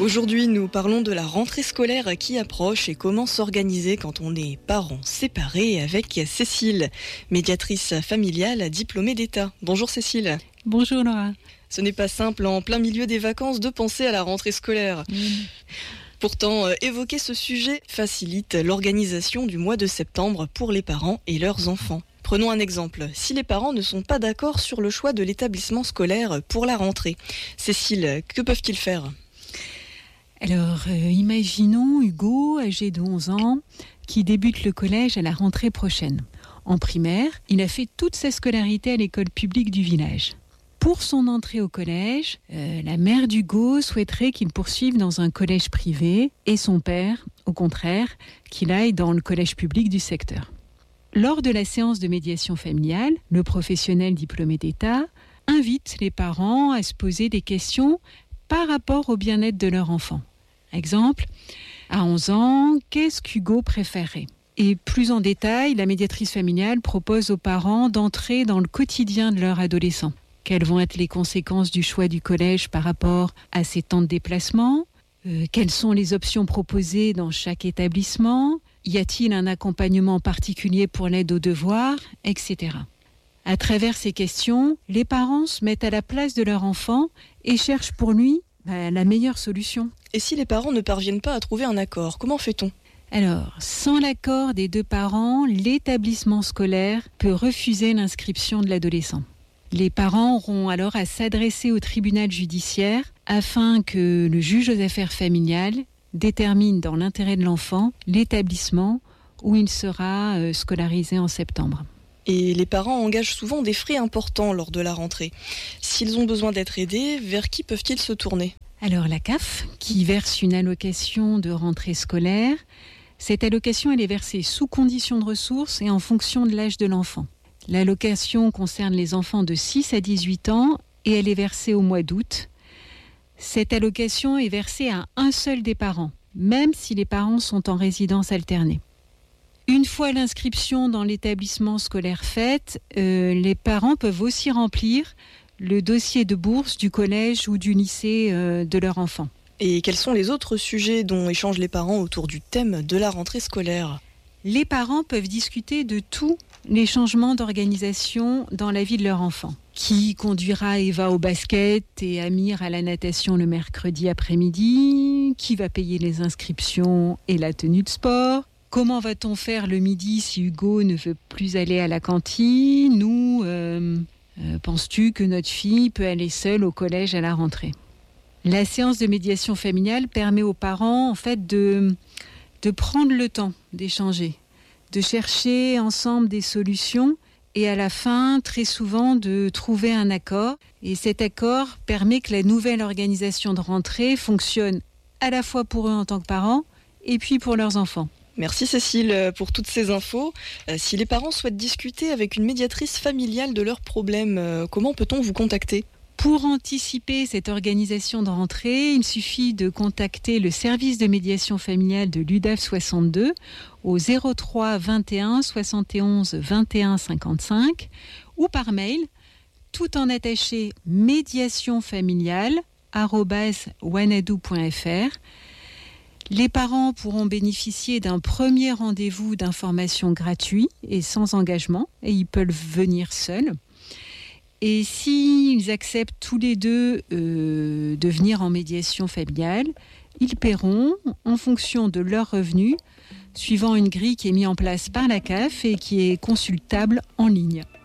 Aujourd'hui, nous parlons de la rentrée scolaire qui approche et comment s'organiser quand on est parents séparés avec Cécile, médiatrice familiale diplômée d'État. Bonjour Cécile. Bonjour Laura. Ce n'est pas simple en plein milieu des vacances de penser à la rentrée scolaire. Pourtant, évoquer ce sujet facilite l'organisation du mois de septembre pour les parents et leurs enfants. Prenons un exemple. Si les parents ne sont pas d'accord sur le choix de l'établissement scolaire pour la rentrée, Cécile, que peuvent-ils faire ? Alors, imaginons Hugo, âgé de 11 ans, qui débute le collège à la rentrée prochaine. En primaire, il a fait toute sa scolarité à l'école publique du village. Pour son entrée au collège, la mère d'Hugo souhaiterait qu'il poursuive dans un collège privé et son père, au contraire, qu'il aille dans le collège public du secteur. Lors de la séance de médiation familiale, le professionnel diplômé d'État invite les parents à se poser des questions par rapport au bien-être de leur enfant. Exemple, à 11 ans, qu'est-ce qu'Hugo préférerait ? Et plus en détail, la médiatrice familiale propose aux parents d'entrer dans le quotidien de leur adolescent. Quelles vont être les conséquences du choix du collège par rapport à ses temps de déplacement ? Quelles sont les options proposées dans chaque établissement ? Y a-t-il un accompagnement particulier pour l'aide aux devoirs, etc. À travers ces questions, les parents se mettent à la place de leur enfant et cherchent pour lui la meilleure solution. Et si les parents ne parviennent pas à trouver un accord, comment fait-on ? Alors, sans l'accord des deux parents, l'établissement scolaire peut refuser l'inscription de l'adolescent. Les parents auront alors à s'adresser au tribunal judiciaire afin que le juge aux affaires familiales détermine dans l'intérêt de l'enfant l'établissement où il sera scolarisé en septembre. Et les parents engagent souvent des frais importants lors de la rentrée. S'ils ont besoin d'être aidés, vers qui peuvent-ils se tourner ? Alors la CAF, qui verse une allocation de rentrée scolaire, cette allocation elle est versée sous condition de ressources et en fonction de l'âge de l'enfant. L'allocation concerne les enfants de 6 à 18 ans et elle est versée au mois d'août. Cette allocation est versée à un seul des parents, même si les parents sont en résidence alternée. Une fois l'inscription dans l'établissement scolaire faite, les parents peuvent aussi remplir le dossier de bourse du collège ou du lycée de leur enfant. Et quels sont les autres sujets dont échangent les parents autour du thème de la rentrée scolaire ? Les parents peuvent discuter de tous les changements d'organisation dans la vie de leur enfant. Qui conduira Eva au basket et Amir à la natation le mercredi après-midi ? Qui va payer les inscriptions et la tenue de sport ? Comment va-t-on faire le midi si Hugo ne veut plus aller à la cantine ? Ou penses-tu que notre fille peut aller seule au collège à la rentrée ? La séance de médiation familiale permet aux parents en fait de prendre le temps d'échanger, de chercher ensemble des solutions et à la fin, très souvent, de trouver un accord. Et cet accord permet que la nouvelle organisation de rentrée fonctionne à la fois pour eux en tant que parents et puis pour leurs enfants. Merci Cécile pour toutes ces infos. Si les parents souhaitent discuter avec une médiatrice familiale de leurs problèmes, comment peut-on vous contacter ? Pour anticiper cette organisation de rentrée, il suffit de contacter le service de médiation familiale de l'UDAF 62 au 03 21 71 21 55 ou par mail, tout en attaché médiationfamiliale@wanadoo.fr. Les parents pourront bénéficier d'un premier rendez-vous d'information gratuit et sans engagement, et ils peuvent venir seuls. Et s'ils acceptent tous les deux de venir en médiation familiale, ils paieront en fonction de leurs revenus, suivant une grille qui est mise en place par la CAF et qui est consultable en ligne.